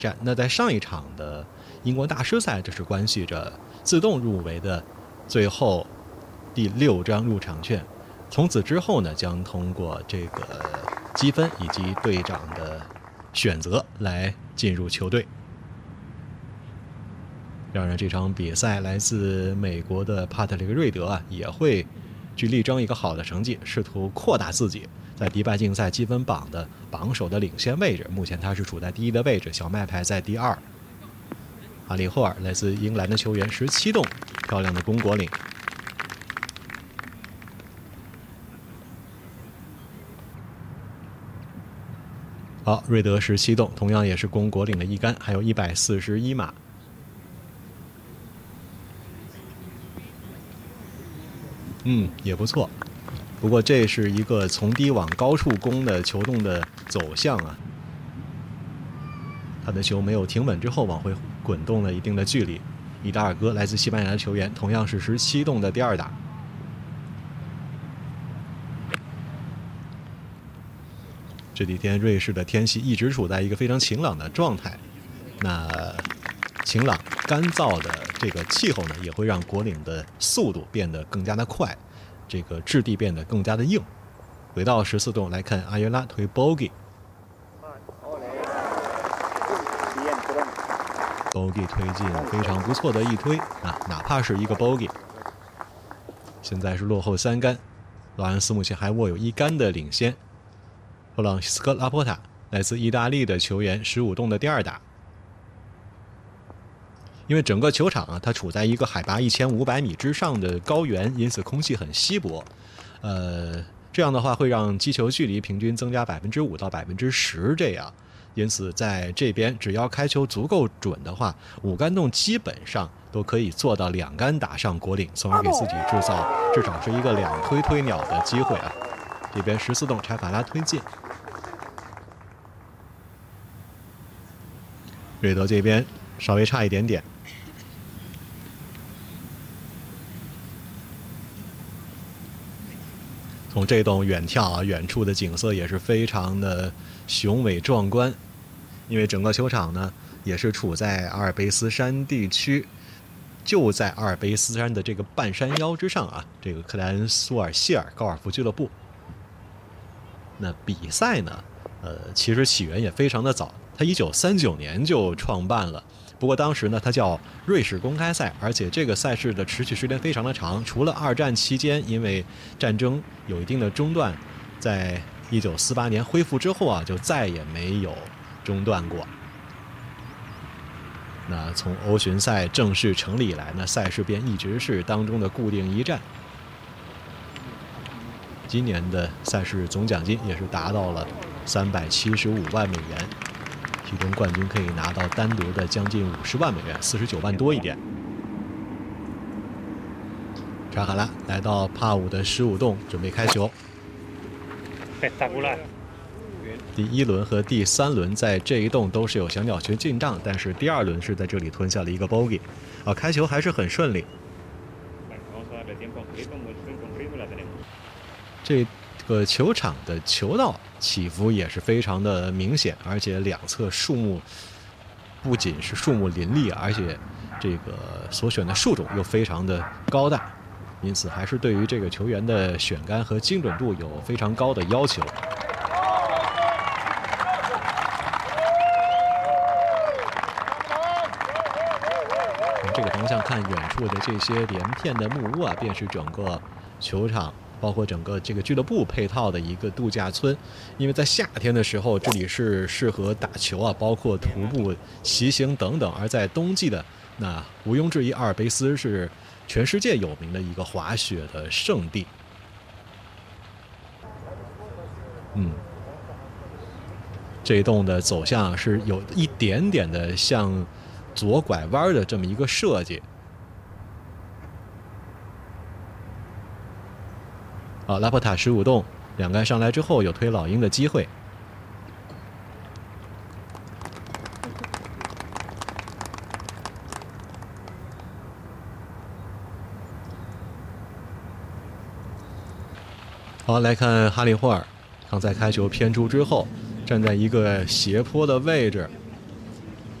战。那在上一场的英国大师赛，这是关系着自动入围的最后第6张入场券。从此之后呢，将通过这个积分以及队长的选择来进入球队。当然，这场比赛来自美国的帕特里克·瑞德啊，也会去力争一个好的成绩，试图扩大自己在迪拜竞赛积分榜的榜首的领先位置。目前他是处在第1的位置，小麦排在第2。哈利·霍尔来自英格兰的球员，17洞，漂亮的攻果岭。好，瑞德17洞，同样也是攻果岭的一杆，还有141码。也不错。不过这是一个从低往高处攻的球洞的走向啊。他的球没有停稳之后，往回滚动了一定的距离。伊达尔戈来自西班牙的球员，同样是17洞的第2打。这几天瑞士的天气一直处在一个非常晴朗的状态，那晴朗干燥的这个气候呢，也会让果岭的速度变得更加的快，这个质地变得更加的硬。回到14洞来看，阿约拉推 bogey 推进非常不错的一推啊，哪怕是一个 bogey。现在是落后3杆，劳恩斯目前还握有1杆的领先。弗朗西斯科·拉波塔来自意大利的球员，15洞的第2打。因为整个球场啊，它处在一个海拔1500米之上的高原，因此空气很稀薄。这样的话会让击球距离平均增加5%到10%这样。因此在这边只要开球足够准的话，5杆洞基本上都可以做到2杆打上果岭，从而给自己制造至少是一个2推推鸟的机会啊。这边14洞柴法拉推进，瑞德这边稍微差一点点。从这栋远眺啊，远处的景色也是非常的雄伟壮观。因为整个球场呢，也是处在阿尔卑斯山地区，就在阿尔卑斯山的这个半山腰之上啊，这个克莱恩苏尔谢尔高尔夫俱乐部。那比赛呢，其实起源也非常的早，它1939年就创办了。不过当时呢，它叫瑞士公开赛，而且这个赛事的持续时间非常的长，除了2战期间因为战争有一定的中断，在1948年恢复之后啊，就再也没有中断过。那从欧巡赛正式成立以来呢，赛事便一直是当中的固定一战。今年的赛事总奖金也是达到了375万美元，其中冠军可以拿到单独的将近50万美元，49万多一点。查卡拉来到帕武的15洞，准备开球。第1轮和第3轮在这一洞都是有小鸟群进账，但是第2轮是在这里吞下了一个 bogey， 开球还是很顺利。这个球场的球道起伏也是非常的明显，而且两侧树木不仅是树木林立，而且这个所选的树种又非常的高大，因此还是对于这个球员的选杆和精准度有非常高的要求。从这个方向看，远处的这些连片的木屋啊，便是整个球场包括整个这个俱乐部配套的一个度假村。因为在夏天的时候，这里是适合打球啊，包括徒步、骑行等等；而在冬季的那毋庸置疑，阿尔卑斯是全世界有名的一个滑雪的圣地。这一栋的走向是有一点点的向左拐弯的这么一个设计。好，拉波塔15洞两杆上来之后有推老鹰的机会。好，来看哈利霍尔，刚才开球偏出之后，站在一个斜坡的位置，